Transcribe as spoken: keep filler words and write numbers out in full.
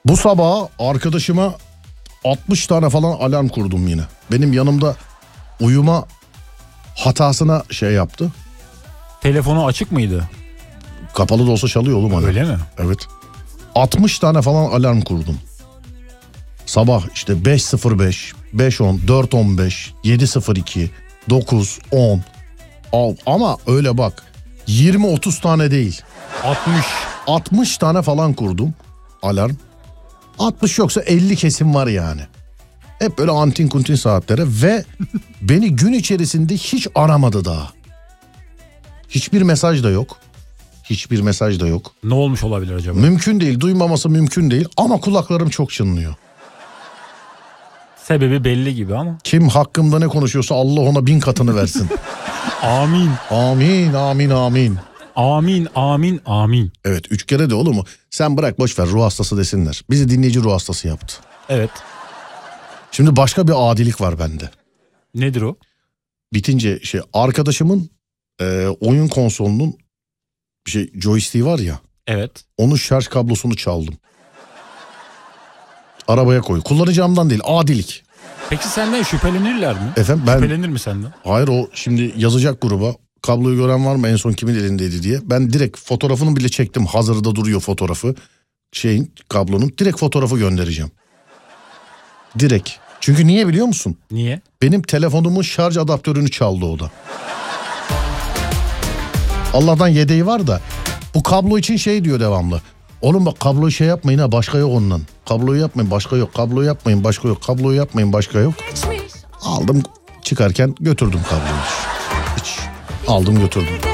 Bu sabah arkadaşıma altmış tane falan alarm kurdum yine. Benim yanımda uyuma hatasına şey yaptı. Telefonu açık mıydı? Kapalı da olsa çalıyor oğlum alarm. Öyle mi? Evet. altmış tane falan alarm kurdum. Sabah işte beş sıfır beş, beş on, dört on beş, yedi sıfır iki, dokuz, on. Al. Ama öyle bak yirmi otuz tane değil. altmış. altmış tane falan kurdum alarm. altmış yoksa elli kesim var yani. Hep böyle antin kuntin saatlere ve beni gün içerisinde hiç aramadı daha. Hiçbir mesaj da yok. Hiçbir mesaj da yok. Ne olmuş olabilir acaba? Mümkün değil, duymaması mümkün değil ama kulaklarım çok çınlıyor. Sebebi belli gibi ama. Kim hakkımda ne konuşuyorsa Allah ona bin katını versin. Amin. Amin, amin, amin. Amin, amin, amin. Evet, üç kere de olur mu? Sen bırak boş ver, ruh hastası desinler. Bizi dinleyici ruh hastası yaptı. Evet. Şimdi başka bir adilik var bende. Nedir o? Bitince şey arkadaşımın e, oyun konsolunun bir şey joystick'i var ya. Evet. Onun şarj kablosunu çaldım. Arabaya koy. Kullanacağımdan değil, adilik. Peki senden şüphelenirler mi? Efendim ben... Şüphelenir mi senden? Hayır, o şimdi yazacak gruba. Kabloyu gören var mı, en son kimin elindeydi diye. Ben direkt fotoğrafını bile çektim. Hazırda duruyor fotoğrafı. Şeyin, kablonun. Direkt fotoğrafı göndereceğim. Direkt. Çünkü niye biliyor musun? Niye? Benim telefonumun şarj adaptörünü çaldı o da. Allah'tan yedeği var da. Bu kablo için şey diyor devamlı. Oğlum bak kabloyu şey yapmayın ha, başka yok ondan. Kabloyu yapmayın, başka yok. Kabloyu yapmayın, başka yok. Kabloyu yapmayın, başka yok. Aldım, çıkarken götürdüm kabloyu. Hiç. Aldım götürdüm.